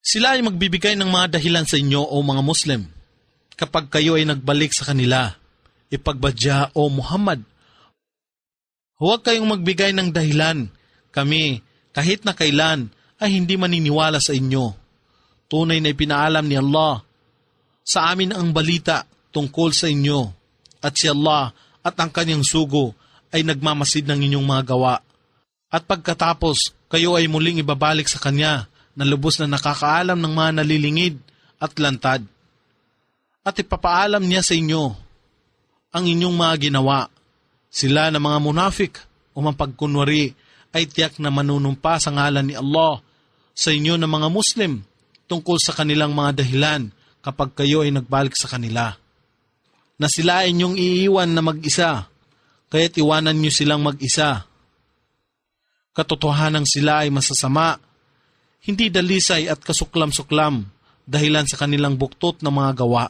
Sila ay magbibigay ng mga dahilan sa inyo o mga Muslim. Kapag kayo ay nagbalik sa kanila, ipagbadya o Muhammad. Huwag kayong magbigay ng dahilan. Kami, kahit na kailan, ay hindi maniniwala sa inyo. Tunay na ipinaalam ni Allah sa amin ang balita tungkol sa inyo. At si Allah at ang kanyang sugo ay nagmamasid ng inyong mga gawa. At pagkatapos, kayo ay muling ibabalik sa Kanya na lubos na nakakaalam ng mga nalilingid at lantad. At ipapaalam niya sa inyo ang inyong mga ginawa. Sila na mga munafik o mapagkunwari ay tiyak na manunumpa sa ngalan ni Allah sa inyo na mga Muslim tungkol sa kanilang mga dahilan kapag kayo ay nagbalik sa kanila. Na sila ay inyong iiwan na mag-isa, kaya't iwanan niyo silang mag-isa. Katotohanan sila ay masasama, hindi dalisay at kasuklam-suklam dahilan sa kanilang buktot na mga gawa.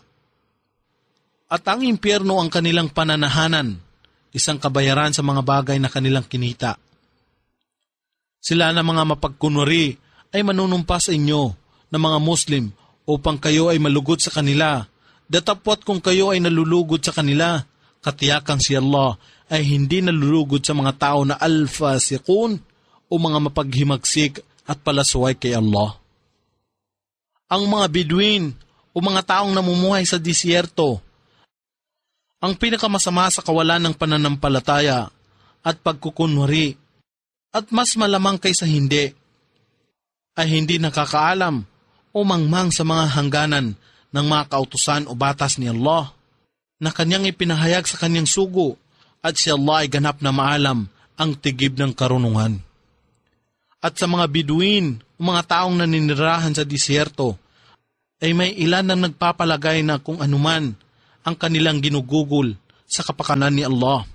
At ang impyerno ang kanilang pananahanan, isang kabayaran sa mga bagay na kanilang kinita. Sila na mga mapagkunwari ay manunumpa sa inyo na mga Muslim upang kayo ay malugod sa kanila. Datapwat kung kayo ay nalulugod sa kanila, katiyakang si Allah ay hindi nalulugod sa mga tao na al-fasiqun o mga mapaghimagsik at palasway kay Allah. Ang mga Bedouin o mga taong namumuhay sa disyerto, ang pinakamasama sa kawalan ng pananampalataya at pagkukunwari, at mas malamang kaysa hindi, ay hindi nakakaalam o mangmang sa mga hangganan ng mga kautusan o batas ni Allah na kanyang ipinahayag sa kanyang sugo, at si Allah ay ganap na maalam ang tigib ng karunungan. At sa mga Bedouin o mga taong naninirahan sa disyerto, ay may ilan na nagpapalagay na kung anuman ang kanilang ginugugol sa kapakanan ni Allah.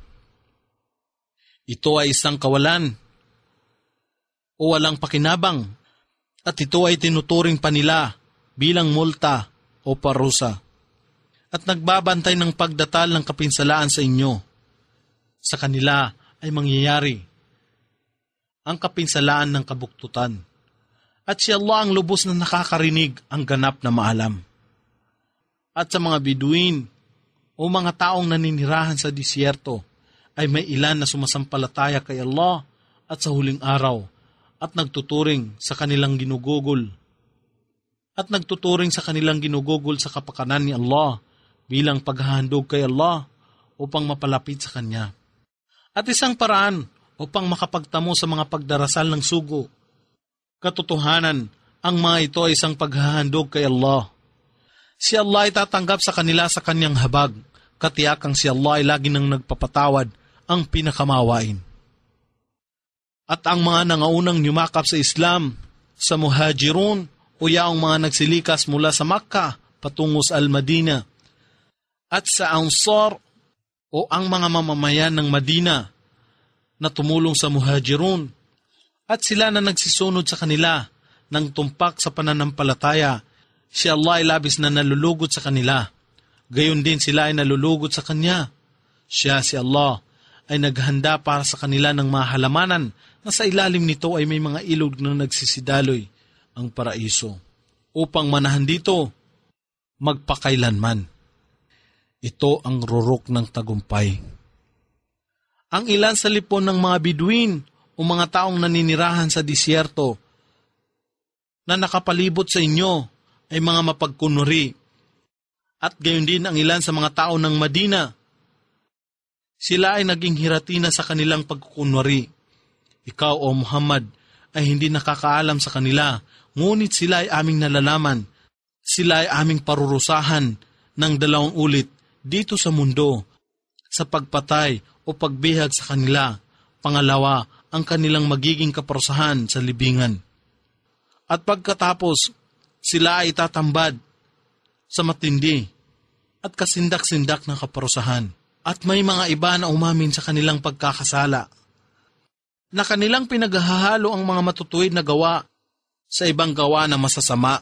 Ito ay isang kawalan o walang pakinabang, at ito ay tinuturing pa nila bilang multa o parusa, at nagbabantay ng pagdatal ng kapinsalaan sa inyo. Sa kanila ay mangyayari ang kapinsalaan ng kabuktutan, at si Allah ang lubos na nakakarinig ang ganap na maalam. At sa mga Bedouin o mga taong naninirahan sa disyerto, ay may ilan na sumasampalataya kay Allah at sa huling araw, at nagtuturing sa kanilang ginugugol. At nagtuturing sa kanilang ginugugol sa kapakanan ni Allah bilang paghahandog kay Allah upang mapalapit sa Kanya. At isang paraan upang makapagtamo sa mga pagdarasal ng sugo. Katotohanan, ang mga ito ay isang paghahandog kay Allah. Si Allah ay tatanggap sa kanila sa Kanyang habag, katiyakang si Allah ay lagi nang nagpapatawad, ang pinakamawain. At ang mga nangaunang yumakap sa Islam, sa Muhajirun o yaong mga nagsilikas mula sa Makkah patungo sa Al-Madina, at sa Ansar o ang mga mamamayan ng Madina na tumulong sa Muhajirun, at sila na nagsisunod sa kanila ng tumpak sa pananampalataya, si Allah ay labis na nalulugod sa kanila. Gayon din sila ay nalulugod sa Kanya. Siya, si Allah, ay naghanda para sa kanila ng mga halamanan na sa ilalim nito ay may mga ilog na nagsisidaloy, ang paraiso, upang manahan dito magpakailanman. Ito ang rurok ng tagumpay. Ang ilan sa lipon ng mga Bedouin o mga taong naninirahan sa disyerto na nakapalibot sa inyo ay mga mapagkunwari, at gayon din ang ilan sa mga tao ng Madina. Sila ay naging hiratina sa kanilang pagkukunwari. Ikaw, o Muhammad, ay hindi nakakaalam sa kanila, ngunit sila ay aming nalalaman. Sila ay aming parurusahan ng 2 ulit dito sa mundo, sa pagpatay o pagbihag sa kanila. Pangalawa, ang kanilang magiging kaparusahan sa libingan. At pagkatapos, sila ay tatambad sa matindi at kasindak-sindak na kaparusahan. At may mga iba na umamin sa kanilang pagkakasala, na kanilang pinaghahalo ang mga matutuwid na gawa sa ibang gawa na masasama.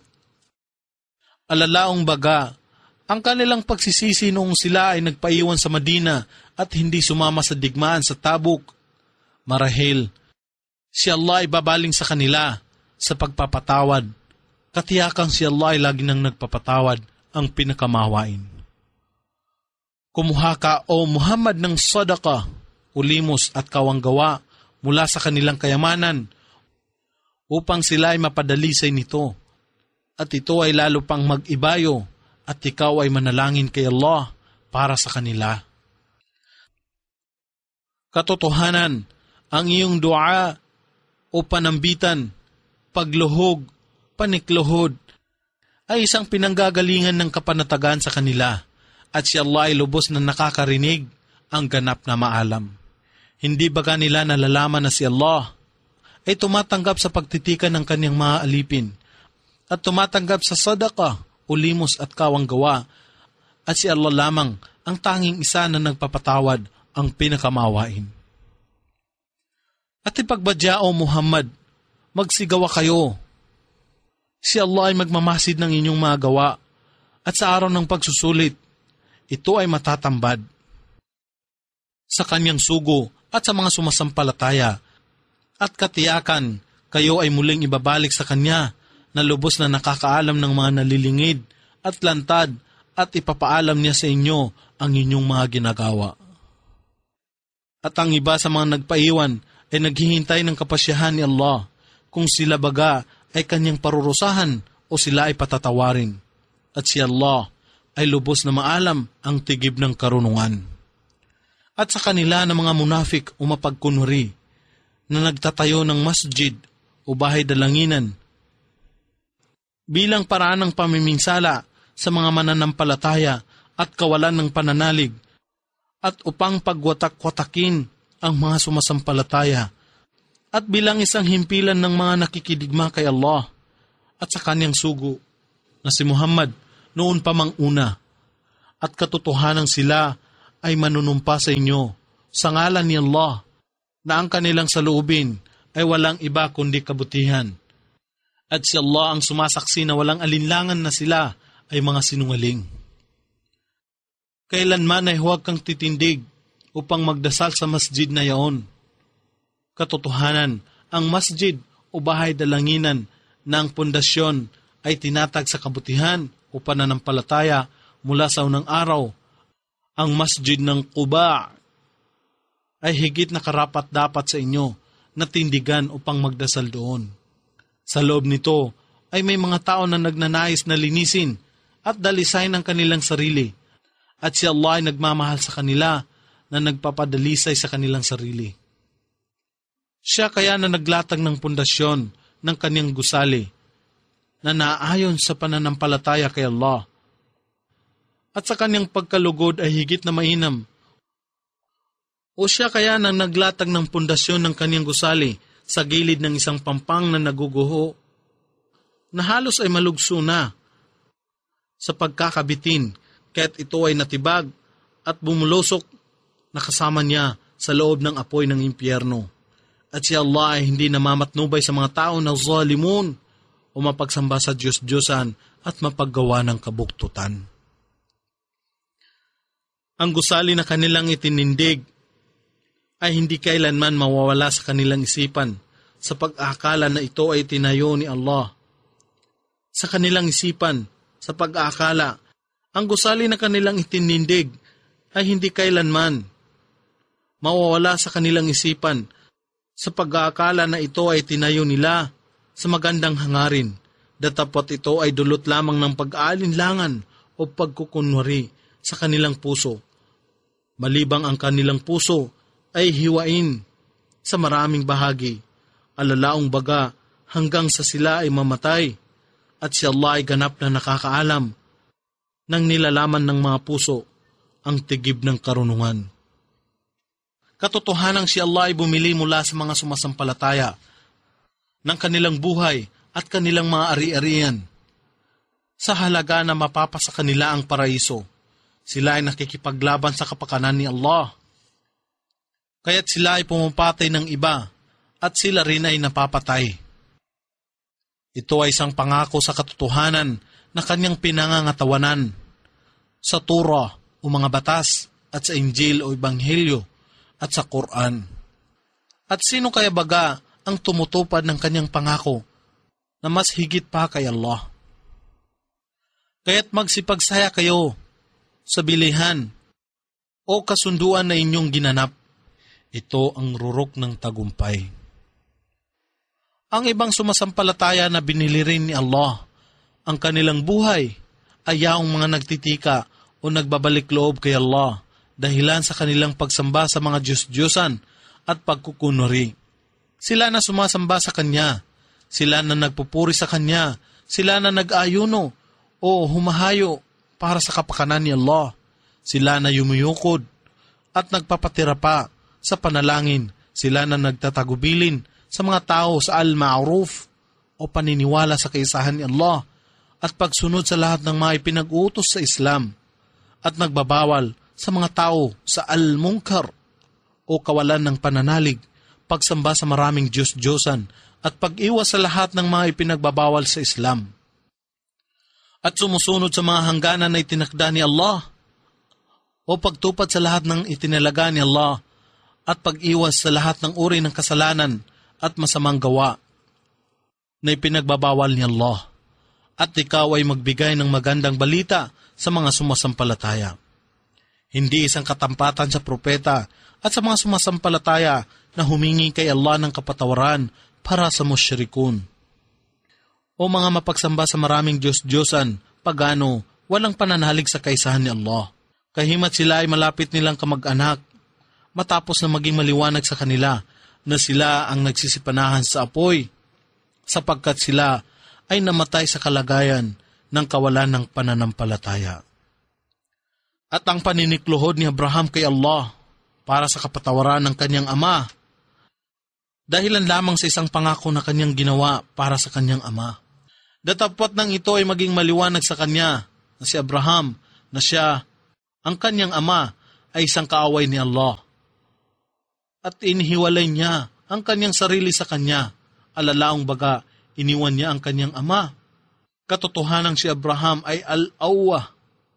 Alalaong baga, ang kanilang pagsisisi noong sila ay nagpaiwan sa Madina at hindi sumama sa digmaan sa Tabuk. Marahil, si Allah ay babaling sa kanila sa pagpapatawad, Katiyakang si Allah ay lagi nang nagpapatawad ang pinakamawain. Kumuha ka, O Muhammad, ng sadaka, ulimos at kawanggawa mula sa kanilang kayamanan upang sila ay mapadalisay nito. At ito ay lalo pang mag-ibayo at ikaw ay manalangin kay Allah para sa kanila. Katotohanan, ang iyong dua o panambitan, pagluhog, panikluhod, ay isang pinanggagalingan ng kapanatagan sa kanila at si Allah ay lubos na nakakarinig ang ganap na maalam. Hindi baga nila nalalaman na si Allah ay tumatanggap sa pagtitikan ng kanyang mga alipin at tumatanggap sa sadaka, ulimos at kawanggawa at si Allah lamang ang tanging isa na nagpapatawad ang pinakamawain. At ipagbadya, O Muhammad, magsigawa kayo. Si Allah ay magmamasid ng inyong mga gawa at sa araw ng pagsusulit, ito ay matatambad. Sa kanyang sugo at sa mga sumasampalataya at katiyakan, kayo ay muling ibabalik sa kanya na lubos na nakakaalam ng mga nalilingid at lantad at ipapaalam niya sa inyo ang inyong mga ginagawa. At ang iba sa mga nagpaiwan ay naghihintay ng kapasyahan ni Allah kung sila baga ay kanyang parurusahan o sila ay patatawarin. At si Allah ay lubos na maalam ang tigib ng karunungan. At sa kanila na mga munafik o mapagkunwari na nagtatayo ng masjid o bahay dalanginan bilang paraan ng pamiminsala sa mga mananampalataya at kawalan ng pananalig at upang pagwatak-watakin ang mga sumasampalataya at bilang isang himpilan ng mga nakikidigma kay Allah at sa kanyang sugo na si Muhammad noon pa mang una at katotohanan sila ay manunumpa sa inyo sa ngalan ni Allah na ang kanilang saloobin ay walang iba kundi kabutihan. At si Allah ang sumasaksi na walang alinlangan na sila ay mga sinungaling. Kailanman ay huwag kang titindig upang magdasal sa masjid na yaon. Katotohanan, ang masjid o bahay dalanginan na ang pundasyon ay tinatag sa kabutihan o pananampalataya mula sa unang araw. Ang masjid ng Quba ay higit na karapat-dapat sa inyo na tindigan upang magdasal doon. Sa loob nito ay may mga tao na nagnanais na linisin at dalisayin ang kanilang sarili. At si Allah ay nagmamahal sa kanila na nagpapadalisay sa kanilang sarili. Siya kaya na naglatag ng pundasyon ng kanyang gusali na naayon sa pananampalataya kay Allah. At sa kanyang pagkalugod ay higit na mainam. O siya kaya na naglatag ng pundasyon ng kanyang gusali sa gilid ng isang pampang na naguguho na halos ay malugso na sa pagkakabitin kaya't ito ay natibag at bumulusok na kasama niya sa loob ng apoy ng impyerno. At si Allah ay hindi namamatnubay sa mga tao na zalimun o mapagsamba sa Diyos-Diyosan at mapaggawa ng kabuktutan. Ang gusali na kanilang itinindig ay hindi kailanman mawawala sa kanilang isipan sa pag-aakala na ito ay tinayo ni Allah. Sa kanilang isipan, sa pag-aakala, ang gusali na kanilang itinindig ay hindi kailanman mawawala sa kanilang isipan sa pag-aakala na ito ay tinayo nila sa magandang hangarin, datapot ito ay dulot lamang ng pag-aalinlangan o pagkukunwari sa kanilang puso. Malibang ang kanilang puso ay hiwain sa maraming bahagi, alalaong baga hanggang sa sila ay mamatay, at si Allah ay ganap na nakakaalam ng nilalaman ng mga puso ang tigib ng karunungan. Katotohanang si Allah ay bumili mula sa mga sumasampalataya ng kanilang buhay at kanilang mga ari-arian sa halaga na mapapasa kanila ang paraiso. Sila ay nakikipaglaban sa kapakanan ni Allah. Kaya't sila ay pumapatay ng iba at sila rin ay napapatay. Ito ay isang pangako sa katotohanan na kanyang pinangangatawanan sa Torah o mga batas at sa Injil o Ebanghelyo at sa Quran. At sino kaya baga ang tumutupad ng kanyang pangako na mas higit pa kay Allah. Kaya't magsipagsaya kayo sa bilihan o kasunduan na inyong ginanap. Ito ang rurok ng tagumpay. Ang ibang sumasampalataya na binili rin ni Allah ang kanilang buhay ay yaong mga nagtitika o nagbabalik loob kay Allah dahilan sa kanilang pagsamba sa mga Diyos-Diyosan at pagkukunwari. Sila na sumasamba sa Kanya, sila na nagpupuri sa Kanya, sila na nag-ayuno o humahayo para sa kapakanan ni Allah. Sila na yumuyukod at nagpapatira pa sa panalangin. Sila na nagtatagubilin sa mga tao sa al-ma'ruf o paniniwala sa kaisahan ni Allah at pagsunod sa lahat ng mga ipinag-utos sa Islam at nagbabawal sa mga tao sa al-munkar o kawalan ng pananalig, pagsamba sa maraming Diyos-Diyosan at pag-iwas sa lahat ng mga ipinagbabawal sa Islam. At sumusunod sa mga hangganan na itinakda ni Allah o pagtupad sa lahat ng itinalaga ni Allah at pag-iwas sa lahat ng uri ng kasalanan at masamang gawa na ipinagbabawal ni Allah. At ikaw ay magbigay ng magandang balita sa mga sumasampalataya. Hindi isang katampatan sa propeta at sa mga sumasampalataya na humingi kay Allah ng kapatawaran para sa musyrikun. O mga mapagsamba sa maraming Diyos-Diyosan, pagano, walang pananalig sa kaisahan ni Allah. Kahimat sila ay malapit nilang kamag-anak, matapos na maging maliwanag sa kanila na sila ang nagsisipanahan sa apoy, sapagkat sila ay namatay sa kalagayan ng kawalan ng pananampalataya. At ang paninikluhod ni Abraham kay Allah para sa kapatawaran ng kanyang ama, dahilan lamang sa isang pangako na kanyang ginawa para sa kanyang ama. Datapwat nang ito ay maging maliwanag sa kanya na si Abraham na siya, ang kanyang ama, ay isang kaaway ni Allah. At inihiwalay niya ang kanyang sarili sa kanya, alalaong baga iniwan niya ang kanyang ama. Katotohanang si Abraham ay al-awwa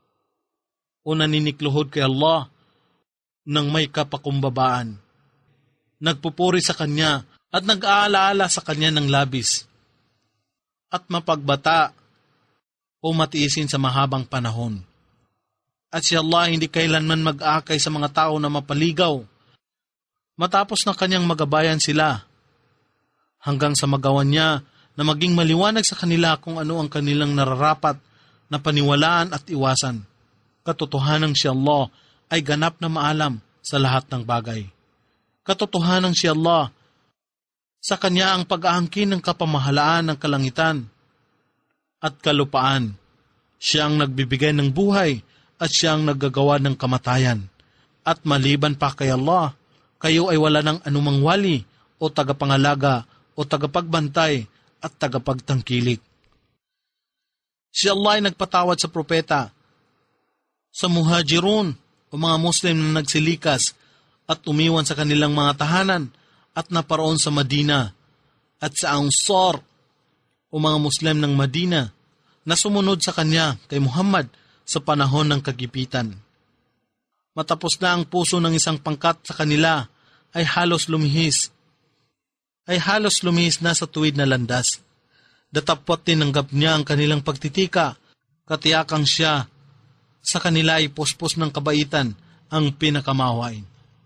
o naninikluhod kay Allah ng may kapakumbabaan. Nagpupuri sa kanya at nag-aalaala sa kanya ng labis at mapagbata o matiisin sa mahabang panahon. At si Allah hindi kailanman mag-akay sa mga tao na mapaligaw matapos na kanyang magabayan sila hanggang sa magawan niya na maging maliwanag sa kanila kung ano ang kanilang nararapat na paniwalaan at iwasan. Katotohanang si Allah ay ganap na maalam sa lahat ng bagay. Katotohanang si Allah, sa Kanya ang pag-aangkin ng kapamahalaan ng kalangitan at kalupaan. Siya ang nagbibigay ng buhay at siya ang naggagawa ng kamatayan. At maliban pa kay Allah, kayo ay wala ng anumang wali o tagapangalaga o tagapagbantay at tagapagtangkilik. Si Allah ay nagpatawad sa propeta, sa muhajirun o mga Muslim na nagsilikas at umiwan sa kanilang mga tahanan at naparoon sa Madina, at sa Ansar o mga Muslim ng Madina na sumunod sa kanya kay Muhammad sa panahon ng kagipitan. Matapos na ang puso ng isang pangkat sa kanila ay halos lumihis na sa tuwid na landas. Datapwat tinanggap niya ang kanilang pagtitika, katiyakang siya sa kanila ay puspos ng kabaitan ang pinakamawain.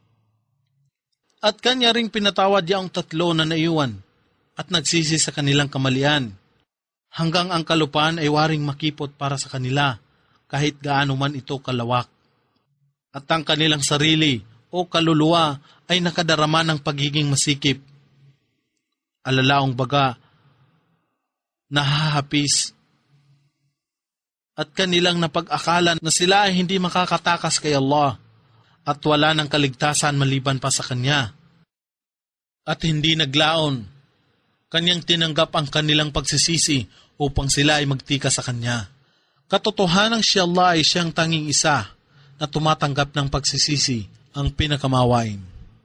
At kanya ring pinatawad niya ang 3 na naiwan at nagsisi sa kanilang kamalian, hanggang ang kalupaan ay waring makipot para sa kanila kahit gaano man ito kalawak. At ang kanilang sarili o kaluluwa ay nakadarama ng pagiging masikip. Alalaong baga, nahahapis. At kanilang napag-akalan na sila ay hindi makakatakas kay Allah at wala ng kaligtasan maliban pa sa Kanya. At hindi naglaon, Kanyang tinanggap ang kanilang pagsisisi upang sila ay magtika sa Kanya. Katotohanang si Allah ay siyang tanging isa na tumatanggap ng pagsisisi, ang pinakamawain.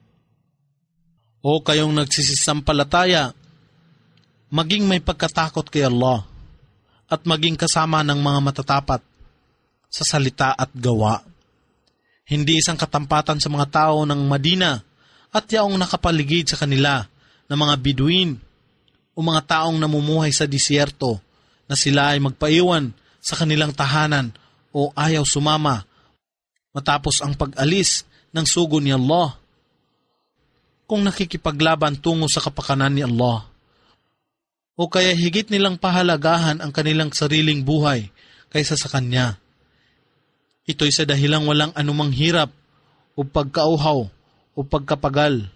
O kayong nagsisisampalataya, maging may pagkatakot kay Allah at maging kasama ng mga matatapat sa salita at gawa. Hindi isang katampatan sa mga tao ng Madina at yaong nakapaligid sa kanila na mga Biduin o o mga taong namumuhay sa disyerto na sila ay magpaiwan sa kanilang tahanan o ayaw sumama matapos ang pag-alis ng sugo ni Allah, kung nakikipaglaban tungo sa kapakanan ni Allah, o kaya higit nilang pahalagahan ang kanilang sariling buhay kaysa sa Kanya. Ito'y sa dahilang walang anumang hirap o pagkauhaw o pagkapagal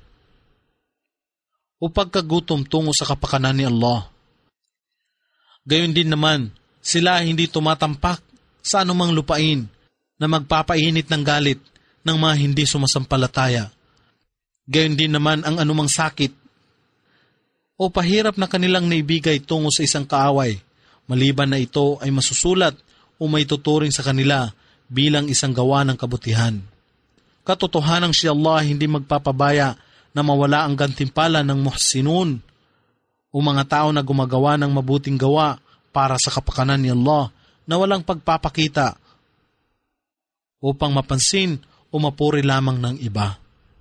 o pagkagutom tungo sa kapakanan ni Allah. Gayon din naman, sila hindi tumatampak sa anumang lupain na magpapainit ng galit ng mga hindi sumasampalataya. Gayon din naman ang anumang sakit o pahirap na kanilang naibigay tungo sa isang kaaway, maliban na ito ay masusulat o may tuturing sa kanila bilang isang gawa ng kabutihan. Katotohanang si Allah hindi magpapabaya na mawala ang gantimpala ng muhsinun o mga tao na gumagawa ng mabuting gawa para sa kapakanan ni Allah na walang pagpapakita upang mapansin o mapuri lamang ng iba.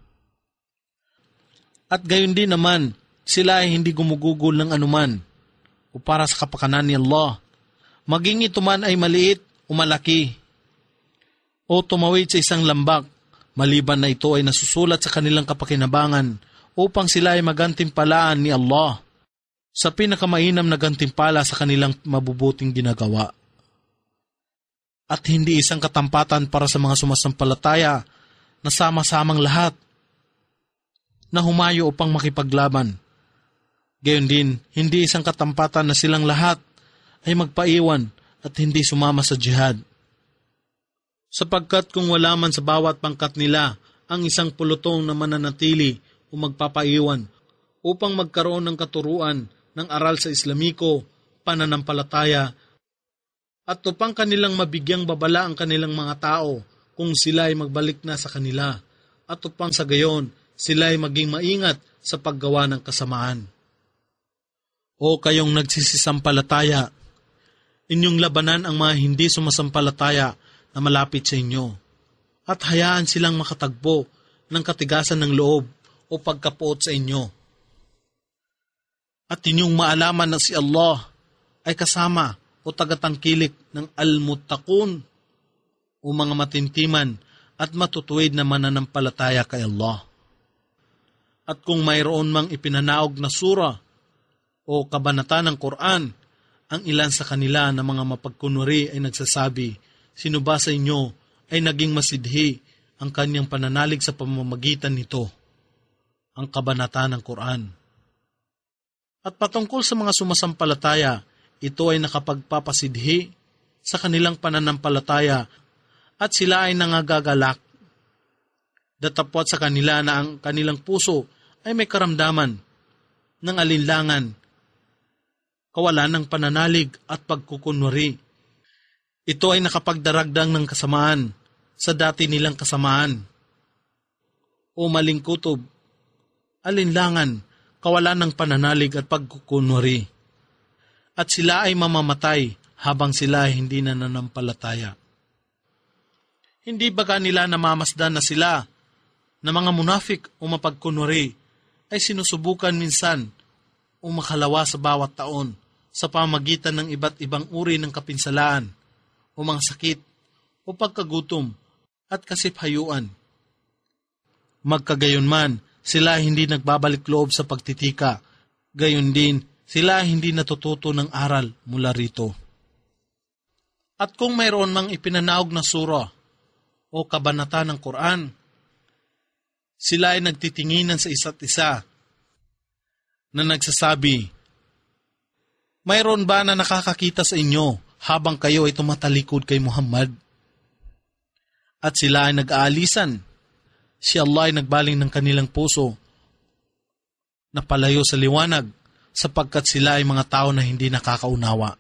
At gayon din naman, sila ay hindi gumugugol ng anuman o para sa kapakanan ni Allah, maging ito man ay maliit o malaki o tumawid sa isang lambak, maliban na ito ay nasusulat sa kanilang kapakinabangan upang sila ay magantimpalaan ni Allah sa pinakamainam na gantimpala sa kanilang mabubuting ginagawa. At hindi isang katampatan para sa mga sumasampalataya na sama-samang lahat na humayo upang makipaglaban. Gayon din, hindi isang katampatan na silang lahat ay magpaiwan at hindi sumama sa jihad. Sapagkat kung wala man sa bawat pangkat nila ang isang pulutong na mananatili o magpapaiwan upang magkaroon ng katuruan ng aral sa Islamiko, pananampalataya, at upang kanilang mabigyang babala ang kanilang mga tao kung sila ay magbalik na sa kanila, at upang sa gayon sila ay maging maingat sa paggawa ng kasamaan. O kayong nagsisisampalataya, inyong labanan ang mga hindi sumasampalataya na malapit sa inyo, at hayaan silang makatagpo ng katigasan ng loob o pagkapuot sa inyo. At inyong maalaman na si Allah ay kasama o tagatangkilik ng al-muttaqun o mga matintiman at matutuwid na mananampalataya kay Allah. At kung mayroon mang ipinanaog na sura o kabanata ng Quran, ang ilan sa kanila na mga mapagkunwari ay nagsasabi, sino ba sa inyo ay naging masidhi ang kanyang pananalig sa pamamagitan nito, ang kabanata ng Quran. At patungkol sa mga sumasampalataya, ito ay nakapagpapasidhi sa kanilang pananampalataya at sila ay nangagagalak. Datapwat sa kanila na ang kanilang puso ay may karamdaman ng alinlangan, kawalan ng pananalig at pagkukunwari. Ito ay nakapagdaragdang ng kasamaan sa dati nilang kasamaan o maling kutob, alinlangan, kawalan ng pananalig at pagkukunwari. At sila ay mamamatay habang sila ay hindi nananampalataya. Hindi baga nila namamasdan na sila na mga munafik o mapagkunwari ay sinusubukan minsan o makalawa sa bawat taon sa pamagitan ng iba't ibang uri ng kapinsalaan o mga sakit o pagkagutom at kasiphayuan. Magkagayon man, sila hindi nagbabalik loob sa pagtitika, gayon din sila hindi natututo ng aral mula rito. At kung mayroon mang ipinanaog na sura o kabanata ng Quran, sila ay nagtitinginan sa isa't isa na nagsasabi, mayroon ba na nakakakita sa inyo habang kayo ay tumatalikod kay Muhammad? At sila ay nag-aalisan. Si Allah ay nagbaling ng kanilang puso na palayo sa liwanag sapagkat sila ay mga tao na hindi nakakaunawa.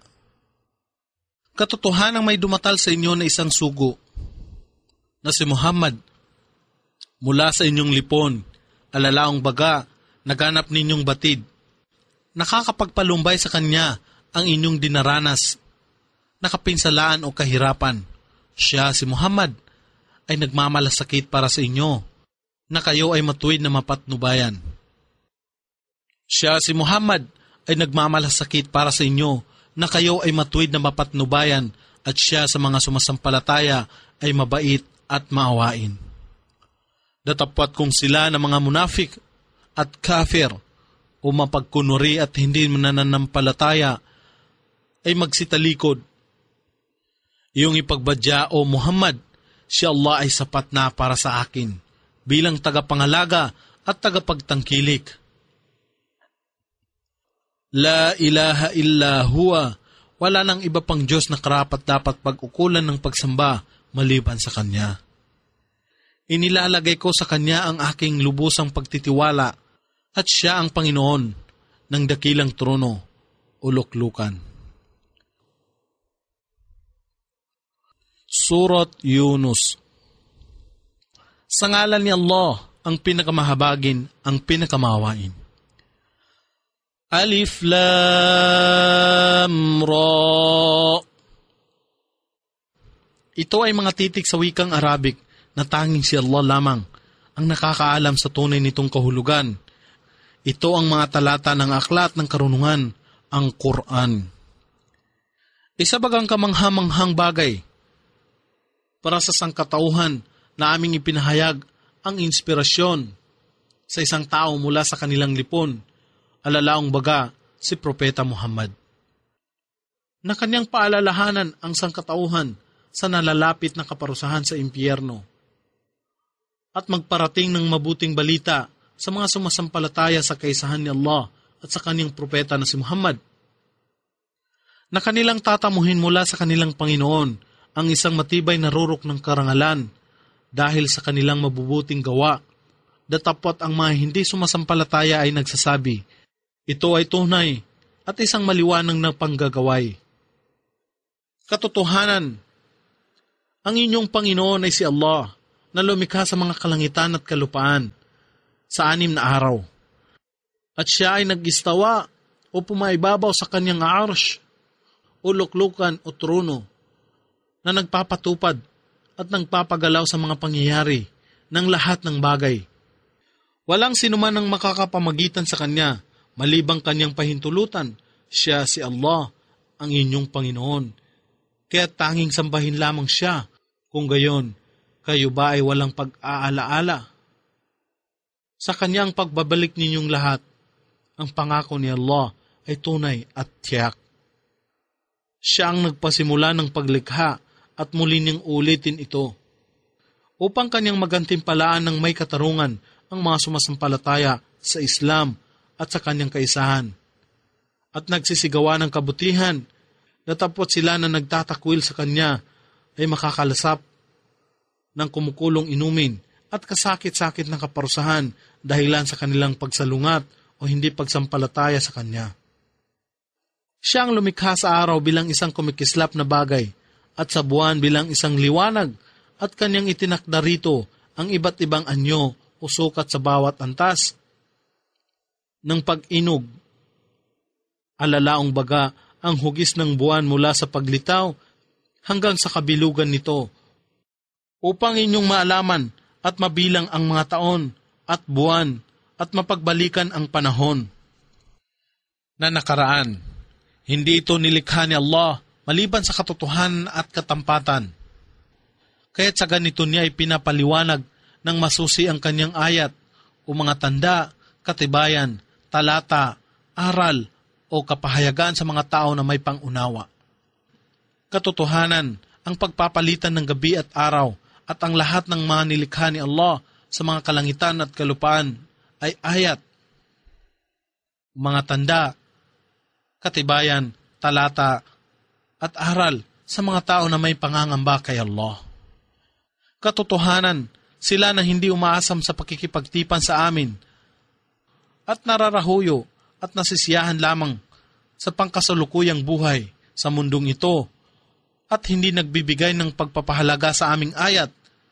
Katotohanang may dumatal sa inyo na isang sugo na si Muhammad. Mula sa inyong lipon, alalaong baga, naganap ninyong batid. Nakakapagpalumbay sa kanya ang inyong dinaranas, nakapinsalaan o kahirapan. Siya, si Muhammad, ay nagmamalasakit para sa inyo, na kayo ay matuwid na mapatnubayan. Siya, si Muhammad, ay nagmamalasakit para sa inyo na kayo ay matuwid na mapatnubayan at siya sa mga sumasampalataya ay mabait at maawain. Datapwat kung sila na mga munafik at kafir o mapagkunuri at hindi mananampalataya ay magsitalikod. Iyong ipagbadya o Muhammad, si Allah ay sapat na para sa akin bilang tagapangalaga at tagapagtangkilik. La ilaha illa huwa, wala nang iba pang Diyos na karapat dapat pag-ukulan ng pagsamba maliban sa Kanya. Inilalagay ko sa Kanya ang aking lubusang pagtitiwala at Siya ang Panginoon ng dakilang trono o luklukan. Surat Yunus. Sa ngalan ni Allah, ang pinakamahabagin, ang pinakamawain. Alif Lam Ra. Ito ay mga titik sa wikang Arabic na tanging si Allah lamang ang nakakaalam sa tunay nitong kahulugan. Ito ang mga talata ng aklat ng karunungan, ang Quran. Isa bagang kamanghamanghang bagay para sa sangkatauhan na aming ipinahayag ang inspirasyon sa isang tao mula sa kanilang lipon, alalaong baga si Propeta Muhammad, na kanyang paalalahanan ang sangkatauhan sa nalalapit na kaparusahan sa impyerno at magparating ng mabuting balita sa mga sumasampalataya sa kaisahan ni Allah at sa kanyang propeta na si Muhammad, na kanilang tatamuhin mula sa kanilang Panginoon ang isang matibay na rurok ng karangalan dahil sa kanilang mabubuting gawa. Datapwat ang mga hindi sumasampalataya ay nagsasabi, ito ay tunay at isang maliwanag na panggagaway. Katotohanan, ang inyong Panginoon ay si Allah na lumikha sa mga kalangitan at kalupaan sa 6 na araw. At siya ay nag-istawa o pumaibabaw sa kanyang arsh o luklukan o trono na nagpapatupad at nagpapagalaw sa mga pangyayari ng lahat ng bagay. Walang sinuman ang makakapamagitan sa kanya malibang kanyang pahintulutan. Siya si Allah, ang inyong Panginoon. Kaya tanging sambahin lamang siya. Kung gayon, kayo ba ay walang pag-aalaala? Sa kanyang pagbabalik ninyong lahat, ang pangako ni Allah ay tunay at tiyak. Siya ang nagpasimula ng paglikha at muli niyang ulitin ito upang kanyang magantimpalaan ng may katarungan ang mga sumasampalataya sa Islam at sa kanyang kaisahan at nagsisigawa ng kabutihan. Datapwat sila na nagtatakwil sa kanya ay makakalasap ng kumukulong inumin at kasakit-sakit ng kaparusahan dahilan sa kanilang pagsalungat o hindi pagsampalataya sa kanya. Siya ang lumikha sa araw bilang isang kumikislap na bagay at sa buwan bilang isang liwanag at kanyang itinakda rito ang iba't ibang anyo o sukat sa bawat antas ng pag-inog. Alalaong baga ang hugis ng buwan mula sa paglitaw hanggang sa kabilugan nito upang inyong maalaman at mabilang ang mga taon at buwan at mapagbalikan ang panahon na nakaraan. Hindi ito nilikha ni Allah maliban sa katotohanan at katampatan. Kaya't sa ganito niya ay pinapaliwanag ng masusi ang kanyang ayat o mga tanda, katibayan, talata, aral o kapahayagan sa mga tao na may pangunawa. Katotohanan, ang pagpapalitan ng gabi at araw at ang lahat ng mga nilikha ni Allah sa mga kalangitan at kalupaan ay ayat, mga tanda, katibayan, talata at aral sa mga tao na may pangangamba kay Allah. Katotohanan, sila na hindi umaasam sa pakikipagtipan sa amin at nararahuyo at nasisiyahan lamang sa pangkasalukuyang buhay sa mundong ito at hindi nagbibigay ng pagpapahalaga sa aming ayat,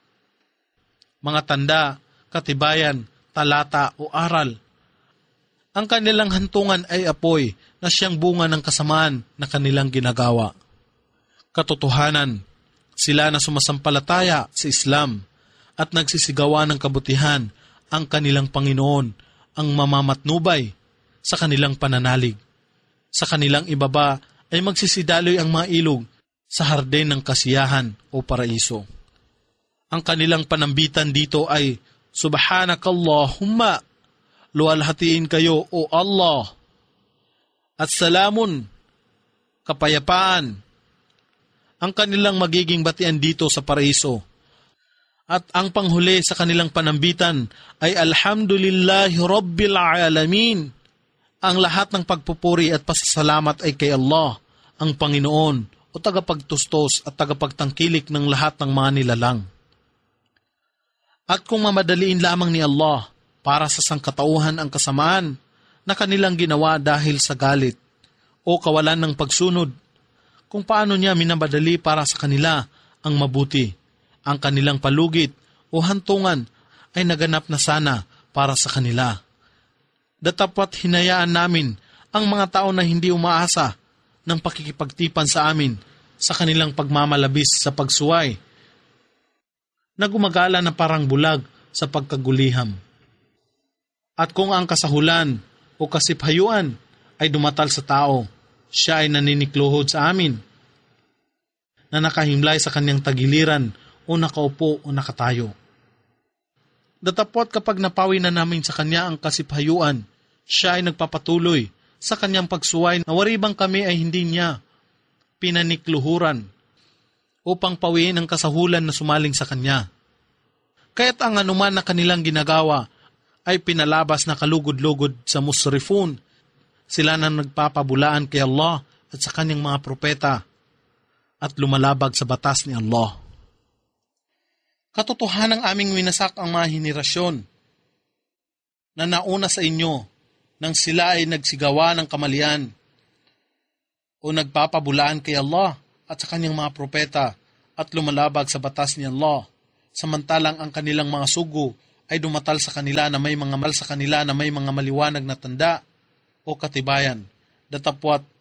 mga tanda, katibayan, talata o aral. Ang kanilang hantungan ay apoy na siyang bunga ng kasamaan na kanilang ginagawa. Katotohanan, sila na sumasampalataya sa Islam at nagsisigawa ng kabutihan ang kanilang Panginoon ang mamamatnubay sa kanilang pananalig Sa kanilang ibaba ay magsisidaloy ang mga ilog sa hardin ng kasiyahan o paraiso. Ang kanilang panambitan dito ay, Subhanakallahumma, luwalhatiin kayo o Allah, at salamun, kapayapaan, ang kanilang magiging batian dito sa paraiso. At ang panghuli sa kanilang panambitan ay Alhamdulillahi Rabbil Alamin. Ang lahat ng pagpupuri at pasasalamat ay kay Allah, ang Panginoon o tagapagtustos at tagapagtangkilik ng lahat ng mga nilalang. At kung mamadaliin lamang ni Allah para sa sangkatauhan ang kasamaan na kanilang ginawa dahil sa galit o kawalan ng pagsunod, kung paano niya minamadali para sa kanila ang mabuti, ang kanilang palugit o hantungan ay naganap na sana para sa kanila. Datapwat hinayaan namin ang mga tao na hindi umaasa ng pakikipagtipan sa amin sa kanilang pagmamalabis sa pagsuway, na gumagala na parang bulag sa pagkaguliham. At kung ang kasahulan o kasiphayuan ay dumatal sa tao, siya ay naninikluhod sa amin, na nakahimlay sa kanyang tagiliran o nakaupo o nakatayo. Datapwat kapag napawi na namin sa kanya ang kasiphayuan, siya ay nagpapatuloy sa kanyang pagsuway na waribang kami ay hindi niya pinanikluhuran upang pawiin ang kasahulan na sumaling sa kanya. Kaya't ang anuman na kanilang ginagawa ay pinalabas na kalugod-lugod sa musrifun. Sila na nagpapabulaan kay Allah at sa kanyang mga propeta at lumalabag sa batas ni Allah. Katotohanang aming winasak ang mga henerasyon na nauna sa inyo nang sila ay nagsigawa ng kamalian o nagpapabulaan kay Allah at sa kanyang mga propeta at lumalabag sa batas ni Allah, samantalang ang kanilang mga sugo ay dumatal sa kanila na may mga maliwanag na tanda o katibayan. Datapwat